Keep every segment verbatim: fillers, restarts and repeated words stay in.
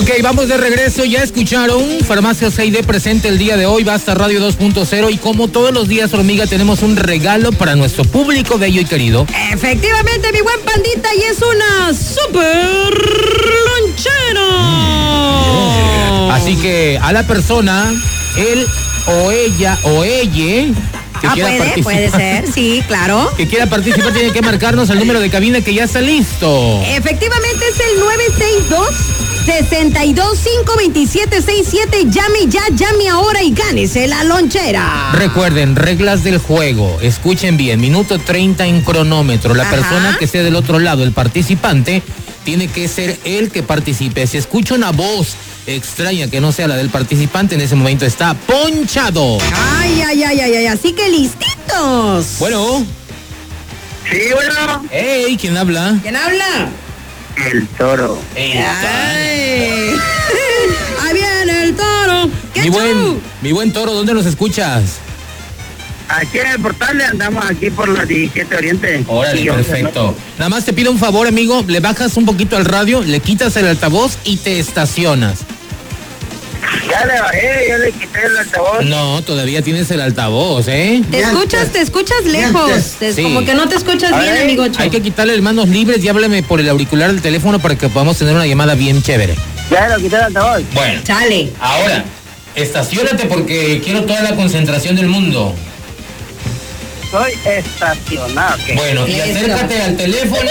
Ok, vamos de regreso. Ya escucharon, Farmacia Seide presente el día de hoy, Basta Radio dos punto cero. Y como todos los días, hormiga, tenemos un regalo para nuestro público bello y querido. Efectivamente, mi buen pandita, y es una super lonchera. Yeah. Así que a la persona, él o ella o ella... Que ah, quiera puede, participar. puede ser, sí, claro. Que quiera participar tiene que marcarnos el número de cabina que ya está listo. Efectivamente es el nueve seis dos, seis dos cinco, dos siete seis siete. Llame ya, llame ahora y gánese la lonchera. Recuerden, reglas del juego. Escuchen bien, minuto treinta en cronómetro. La Ajá. persona que esté del otro lado, el participante, tiene que ser el que participe. Si escucha una voz extraña que no sea la del participante, en ese momento está ponchado. Ay, ay, ay, ay, ay, así que listitos. Bueno. Sí, bueno. Hey, ¿quién habla? ¿Quién habla? El toro. El Ay. Ahí viene el toro. ¿Qué mi show? buen, mi buen toro, ¿dónde nos escuchas? Aquí en el portal le andamos aquí por la diecisiete Oriente. Órale, Sí, perfecto. Nada más te pido un favor, amigo, le bajas un poquito al radio, le quitas el altavoz y te estacionas. Ya le bajé, ya le quité el altavoz. No, todavía tienes el altavoz, ¿eh? Te escuchas, te escuchas lejos. Te- Sí. Como que no te escuchas bien, Ay, amigo. Hay que quitarle las manos libres y háblame por el auricular del teléfono para que podamos tener una llamada bien chévere. Ya le quité el altavoz. Bueno, Chale. ahora, estaciónate porque quiero toda la concentración del mundo. Soy estacionado. ¿qué? Bueno, y Eso. acércate al teléfono.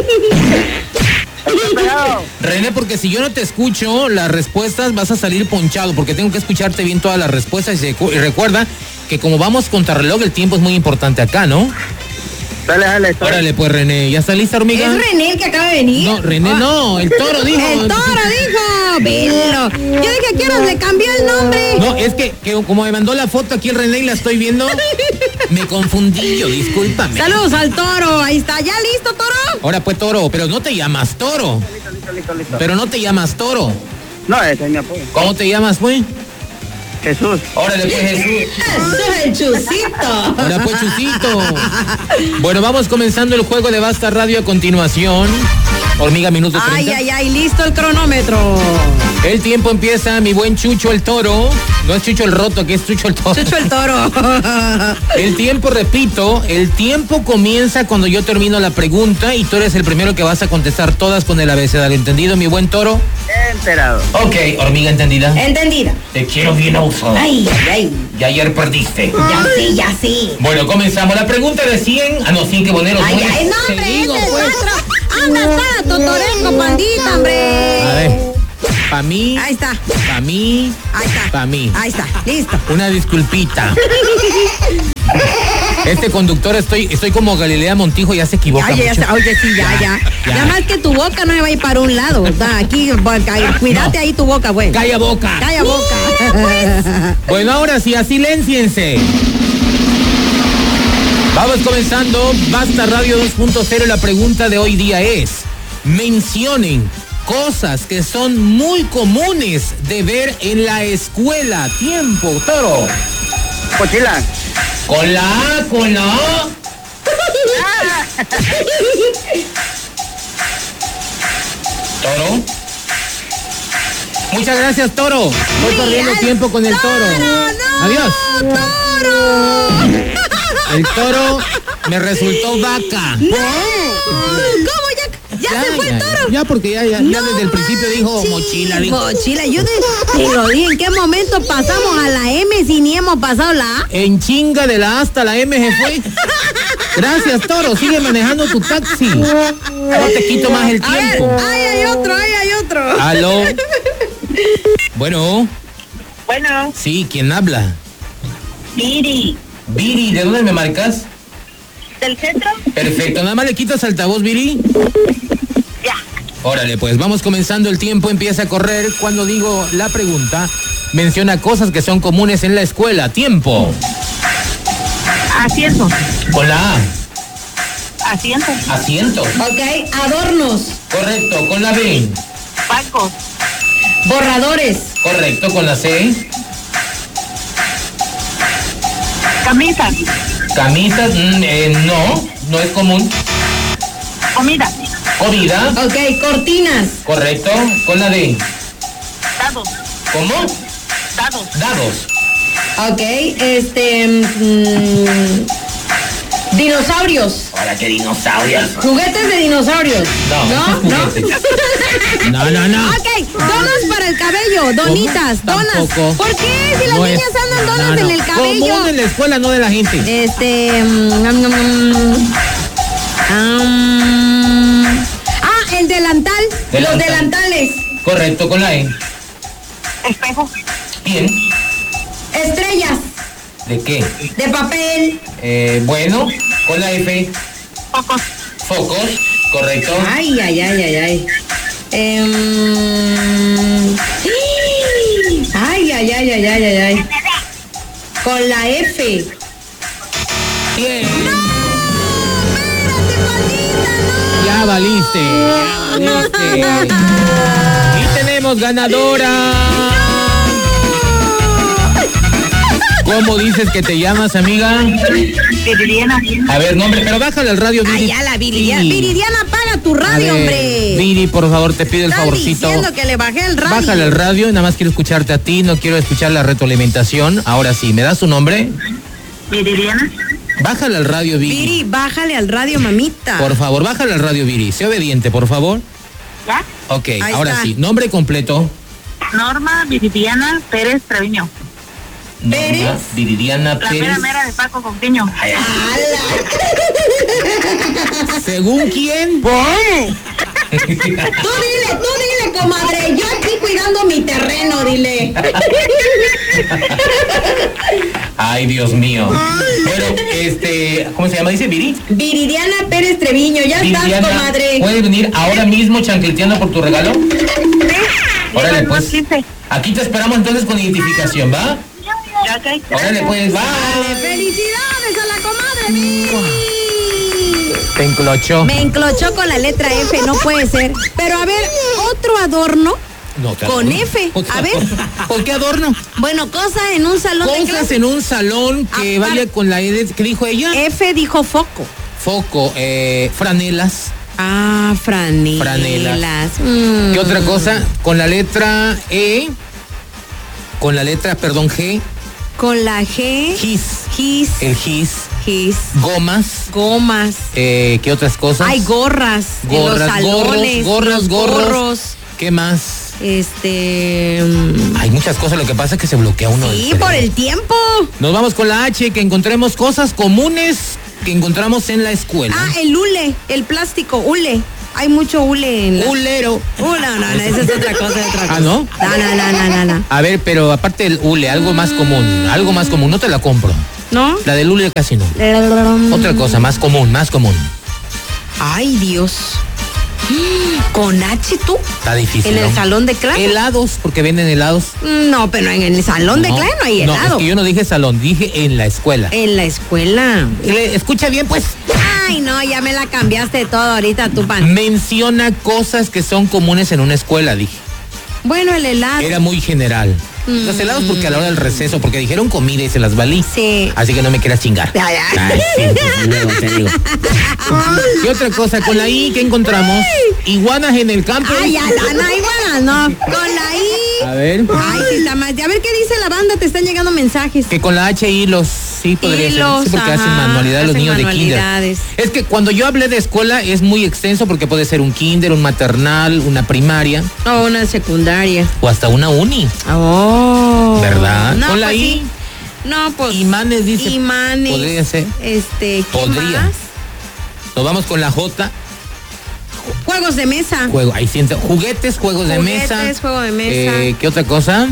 Estoy pegado. René, porque si yo no te escucho las respuestas vas a salir ponchado, porque tengo que escucharte bien todas las respuestas y, secu- y recuerda que como vamos contra reloj, el tiempo es muy importante acá, ¿no? Dale, dale. estoy- Órale, pues René, ¿ya está lista, hormiga? ¿Es René el que acaba de venir? No, René Ah, no, el toro dijo. El toro dijo. Velo. Yo dije, ¿qué horas le cambió el nombre? No, es que, que como me mandó la foto aquí el René y la estoy viendo, me confundí yo, discúlpame. Saludos al toro. Ahí está. ¿Ya listo, toro? Ahora pues toro, pero no te llamas toro. Listo, listo, listo, listo. Pero no te llamas toro. No, ese es mi apoyo. ¿Cómo te llamas, pues? Jesús. Órale, pues Jesús. Eso es el chusito. Ahora pues Chusito. Bueno, vamos comenzando el juego de Basta Radio a continuación. Hormiga, minuto Ay, treinta. ay, ay. Listo el cronómetro. El tiempo empieza, mi buen Chucho el toro. No es Chucho el roto, que es Chucho el toro. Chucho el toro. El tiempo, repito, el tiempo comienza cuando yo termino la pregunta y tú eres el primero que vas a contestar todas con el abecedario. ¿Entendido, mi buen toro? Enterado. Ok, hormiga entendida. Entendida. Te quiero bien usado. Ay, ay, ay. Y ayer perdiste. Ya sí, ya sí. Bueno, comenzamos. La pregunta de cien. Ah, no, cien que boneros. Ay, no es. ay, no, Te hombre, digo, ese es pues. nuestro. Anda, está, totoresco, pandita, hombre. A ver. Pa' mí. Ahí está. Pa' mí. Ahí está. Pa' mí. Ahí está, listo. Una disculpita. Este conductor, estoy estoy como Galilea Montijo, ya se equivoca Oye, ya mucho. está, oye, sí, ya, ya. Ya. Nada más que tu boca no se va a ir para un lado. Está aquí, boca, cuídate No. ahí tu boca, güey. ¡Calla boca! Calla boca. Bueno, ahora sí, a silénciense. Vamos comenzando. Basta Radio dos punto cero. La pregunta de hoy día es: mencionen cosas que son muy comunes de ver en la escuela. Tiempo, toro. Mochila. Con la A, con la A. Toro. Muchas gracias, toro. Voy Sí, perdiendo al tiempo con el toro. no, Adiós. ¡Toro! El toro me resultó vaca. ¡No! ¿Cómo ya? ¿Ya, se fue el toro? Ya, porque ya, ya, ya No desde el principio dijo manches, mochila. Dijo. Mochila, yo te, te lo dije, ¿en qué momento pasamos a la M si ni hemos pasado la A? En chinga de la A hasta la M se fue. Gracias, toro. Sigue manejando tu taxi. No te quito más el A ver, tiempo. ahí hay otro, ahí hay otro. Aló. Bueno, Bueno. sí, ¿quién habla? Viri. Viri, ¿de dónde me marcas? ¿Del centro? Perfecto, nada más le quitas altavoz, Viri. Ya. Órale, pues vamos comenzando, el tiempo empieza a correr. Cuando digo la pregunta, menciona cosas que son comunes en la escuela. Tiempo. Asientos. Con la A. Asientos. Asientos. Ok, adornos, Correcto, con la B. Bancos. borradores, Correcto, con la C. Camisas. Camisas, mm, eh, no, no es común. Comida. Comida. ok, cortinas, Correcto, con la D. Dados. ¿Cómo? Dados. Dados. Ok, este... mm, dinosaurios. Ahora, ¿qué dinosaurios? Juguetes de dinosaurios. No, ¿No? ¿No? juguetes. No, no, no. Ok, donas para el cabello, donitas, ¿Cómo? donas. Tampoco. ¿Por qué? Si las No es- niñas andan no, donas no, en no. el cabello. Común en la escuela, no de la gente. Este... mm, mm, mm, mm, ah, el delantal. Delantal. Los delantales. Correcto, con la E. Espejo. Bien. Estrellas ¿De qué? de papel. Eh, bueno, con la F. Focos. Focos. Correcto. Ay, ay, ay, ay, ay. Em, ay, ay, ay, ay, ay, ay, ay. Con la F. Bien. Ya valiste. Ya valiste. Y tenemos ganadora. ¿Cómo dices que te llamas, amiga? Viridiana. A ver, nombre, pero bájale al radio, Viri. Ay, ya la Viridiana. Sí. Viridiana, apaga tu A radio, ver, hombre. Viri, por favor, te pido el Están favorcito. diciendo que le bajé el radio. Bájale al radio, nada más quiero escucharte a ti, no quiero escuchar la retroalimentación. Ahora sí, ¿me das tu nombre? Viridiana. Bájale al radio, Viri. Viri, bájale al radio, mamita. Por favor, bájale al radio, Viri. Sé obediente, por favor. ¿Ya? Ok, Ahí ahora está. sí. Nombre completo. Norma Viridiana Pérez Treviño. ¿Pérez? Norma Viridiana La Pérez. mera mera de Paco Conquiño. ¿Según quién? Tú dile, tú dile, comadre. Yo aquí cuidando mi terreno, dile. Ay, Dios mío. Bueno, este, ¿cómo se llama? Dice Viri. Viridiana Pérez Treviño, ya estás, Viridiana, comadre. ¿puedes venir ahora mismo chancleteando por tu regalo? Órale, Llego en pues. dos quince. Aquí te esperamos entonces con identificación, ¿va? Ya, ok. Órale, pues, va. Dale, felicidades a la comadre, Viri. Te enclochó. Me enclochó con la letra F, no puede ser. Pero a ver, otro adorno No, te con adorno. F. A ver, ¿Por qué adorno? bueno, cosa en un salón de Cosas clase. en un salón que Aparte- vaya con la E. ¿Qué dijo ella? F dijo foco. Foco, eh, franelas. Ah, franelas. Franelas. Mm. ¿Qué otra cosa? Con la letra E. Con la letra, perdón, G. Con la G. Gis. Gis. El gis. Gis. Gomas. Gomas. Eh, ¿Qué otras cosas? Hay gorras. en Gorras, los salones. gorros, los gorros, gorros. gorros. ¿Qué más? Este. mm, Hay muchas cosas, lo que pasa es que se bloquea uno. del Sí, cerebro. por el tiempo. Nos vamos con la H, que encontremos cosas comunes que encontramos en la escuela. Ah, el hule, el plástico, hule. Hay mucho hule en la... Hulero. Uh, no, no, no, esa es otra cosa, es otra cosa. Ah, ¿no? No, no, no, no, no, no. A ver, pero aparte del hule, algo más común, algo más común, no te la compro. ¿No? La del hule casi no. Otra cosa, más común, más común. Ay, Dios. ¿Con H tú? Está difícil. ¿En el ¿no? salón de clase? Helados, porque venden helados. No, pero en el salón de clase no hay No, helado. es que yo no dije salón, dije en la escuela. En la escuela. Le- Escucha bien, pues. Ay, no, ya me la cambiaste todo ahorita, tu pan. Menciona cosas que son comunes en una escuela, dije. Bueno, el helado. Era muy general. Los helados porque a la hora del receso, porque dijeron comida y se las valí. Sí. Así que no me quieras chingar. Ya, ya. Ay, sí, pues, luego te digo. ¿Qué otra cosa? Con la I, ¿qué encontramos? Iguanas en el campo. Ay, ya, no, no, igual no. Con la I. A ver. Ay, sí, está más. A ver qué dice la banda, te están llegando mensajes. Que con la H hilos, sí podría Hilos, ser. Sí, porque ajá, hacen manualidades los hacen niños de kinder. manualidades. Es que cuando yo hablé de escuela es muy extenso porque puede ser un kinder, un maternal, una primaria O una secundaria. o hasta una uni. Oh. ¿Verdad? No, Con la pues I. sí. No, pues. Imanes, dice. Imanes. Podría ser. Este, ¿qué Podría. más? Nos vamos con la J. Juegos de mesa. Juego, ahí siento. Juguetes, juegos de mesa. Juguetes, juego de mesa. Eh, ¿Qué otra cosa?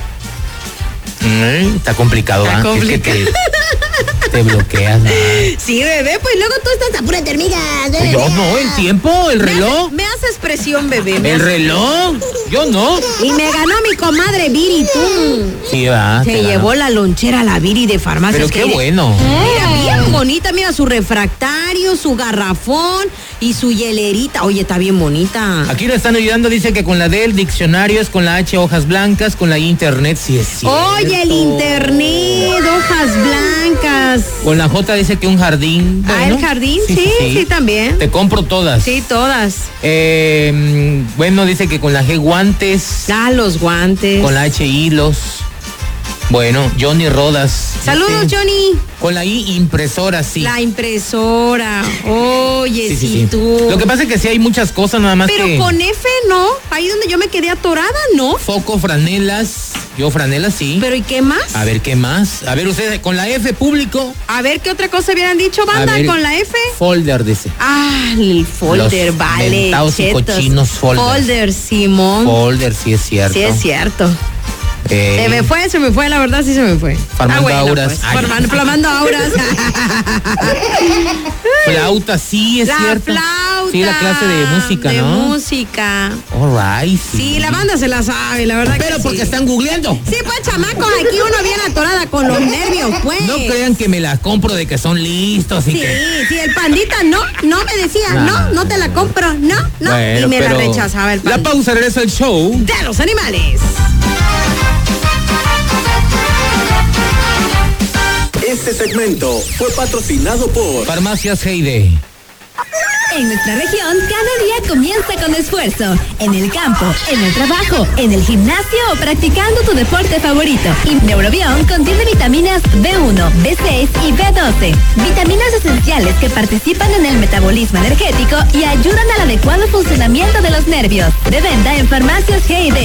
Mm, está complicado, Está ¿ah? complicado. Es que te, te bloqueas, ¿no? Sí, bebé, pues luego tú estás a pura termigas. bebé. Yo no, el tiempo, el Me reloj. haces- Me haces presión, bebé. me El haces- reloj. Yo no. Y me ganó mi comadre Viri, tú. Sí, va. Se te llevó gano. la lonchera la Viri de farmacia. Pero Es qué que- bueno. Mira, bien bonita, mira su refractario, su garrafón. Y su hielerita, oye, está bien bonita. Aquí nos están ayudando, dice que con la D, el diccionario es con la H, hojas blancas, con la I, internet, sí es cierto. Oye, el internet, hojas blancas. Con la J dice que un jardín. Ah, bueno, el jardín, sí sí, sí, sí, también. Te compro todas. Sí, todas. Eh, bueno, dice que con la G, guantes. Ah, los guantes. Con la H, hilos. Bueno, Johnny Rodas. Saludos, dice, Johnny. Con la I, impresora, sí. La impresora. Oye, sí, sí, sí, sí. tú. Lo que pasa es que sí hay muchas cosas, nada más Pero que... con F no. Ahí donde yo me quedé atorada, ¿no? Foco, franelas. Yo franelas, sí. ¿Pero y qué más? A ver, ¿qué más? A ver, ustedes, con la F, público. A ver, ¿qué otra cosa hubieran dicho, banda, ver, con la F? Folder, dice. Ah, el folder, Los vale. mentados y chetos. cochinos folders. Folder, Simón. Folder, sí es cierto. Sí es cierto. Eh, Se me fue, se me fue, la verdad sí se me fue. Farmando ah, bueno, auras. Pues, Ay. farmando, flamando auras. Flauta, sí es la cierto. flauta. Sí, la clase de música, de ¿no? De música. All right, sí. Sí, la banda se la sabe, la verdad. Pero que porque sí. están googleando. Sí, pues, chamacos, aquí uno viene atorada con los nervios, pues. No crean que me la compro de que son listos y Sí, que... sí, el pandita no, no me decía, Nah. no, no te la compro, no, no. Bueno, y me pero la rechazaba el pandita. La pausa, regresa el show de los animales. Este segmento fue patrocinado por Farmacias Heide. En nuestra región, cada día comienza con esfuerzo. En el campo, en el trabajo, en el gimnasio o practicando tu deporte favorito. Y Neurobión contiene vitaminas B uno, B seis y B doce. Vitaminas esenciales que participan en el metabolismo energético y ayudan al adecuado funcionamiento de los nervios. De venta en Farmacias G I D.